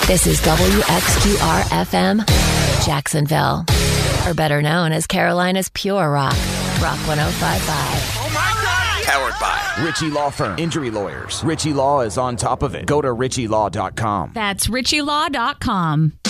This is WXQR-FM, Jacksonville, or better known as Carolina's Pure Rock, Rock 105.5. Oh my God! Powered by Ritchie Law Firm. Injury lawyers. Ritchie Law is on top of it. Go to ritchielaw.com. That's ritchielaw.com.